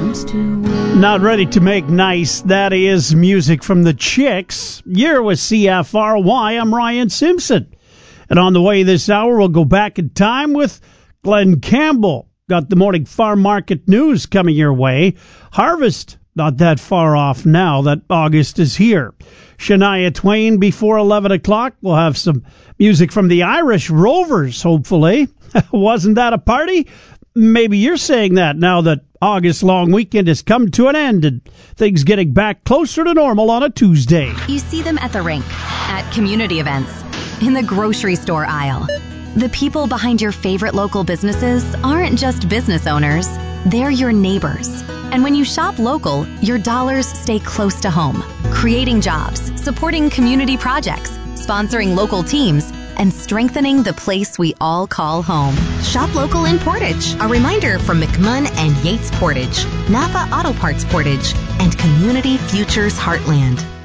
Not ready to make nice. That is music from the Chicks. You're with CFRY. I'm Ryan Simpson. And on the way this hour, we'll go back in time with Glenn Campbell. Got the morning farm market news coming your way. Harvest, not that far off now that August is here. Shania Twain before 11 o'clock. We'll have some music from the Irish Rovers, hopefully. Wasn't that a party? Maybe you're saying that now that August long weekend has come to an end and things getting back closer to normal on a Tuesday. You see them at the rink, at community events, in the grocery store aisle. The people behind your favorite local businesses aren't just business owners, they're your neighbors. And when you shop local, your dollars stay close to home, creating jobs, supporting community projects, sponsoring local teams, and strengthening the place we all call home. Shop local in Portage. A reminder from McMunn and Yates Portage, Napa Auto Parts Portage, and Community Futures Heartland.